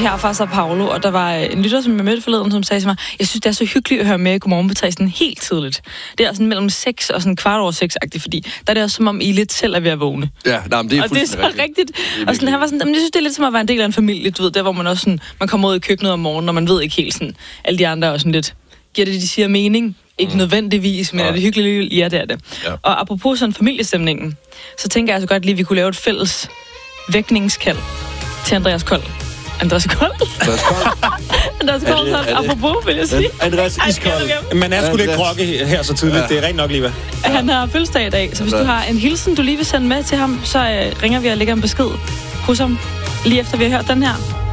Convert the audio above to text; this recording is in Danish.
her fra Sao Paulo, og der var en lytter, som jeg mødte forleden, som sagde til mig, jeg synes, det er så hyggeligt at høre med i Godmorgen P3 sådan helt tidligt. Det er sådan mellem 6 og sådan 6:15-agtigt, fordi der er det også som om I lidt selv er ved at vågne. Ja, nej, men det er og det er så rigtigt. Og sådan, han var sådan, jeg synes, det er lidt som at være en del af en familie, du ved, der hvor man også sådan, man kommer ud i køkkenet om morgenen, og man ved ikke helt sådan, alle de andre er sådan lidt, giver det, de siger mening? Ikke nødvendigvis, men er det hyggeligt? Ja, det er det. Ja. Og apropos sådan familiestemningen, så tænker jeg altså godt lige, at vi kunne lave et fælles vækningskald til Andreas Kold. Andreas Kold, apropos, vil jeg sige. Andreas Iskold. Man er sgu lidt groggy her så tidligt. Ja. Det er rent nok, Liva. Han har fødselsdag i dag, så hvis du har en hilsen, du lige vil sende med til ham, så ringer vi og lægger en besked hos ham, lige efter vi har hørt den her.